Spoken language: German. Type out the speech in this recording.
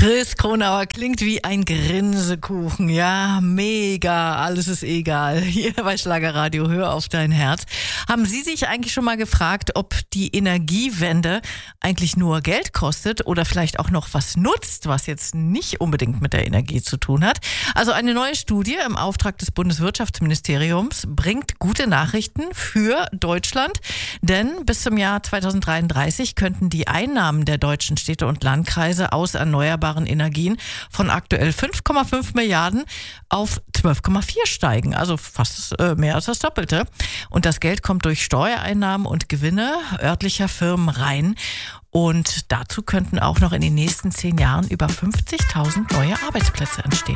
Chris Kronauer klingt wie ein Grinsekuchen. Ja, mega. Alles ist egal. Hier bei Schlagerradio, hör auf dein Herz. Haben Sie sich eigentlich schon mal gefragt, ob die Energiewende eigentlich nur Geld kostet oder vielleicht auch noch was nutzt, was jetzt nicht unbedingt mit der Energie zu tun hat? Also eine neue Studie im Auftrag des Bundeswirtschaftsministeriums bringt gute Nachrichten für Deutschland. Denn bis zum Jahr 2033 könnten die Einnahmen der deutschen Städte und Landkreise aus erneuerbaren Energien von aktuell 5,5 Milliarden auf 12,4 steigen. Also fast mehr als das Doppelte. Und das Geld kommt durch Steuereinnahmen und Gewinne örtlicher Firmen rein. Und dazu könnten auch noch in den nächsten 10 Jahren über 50.000 neue Arbeitsplätze entstehen.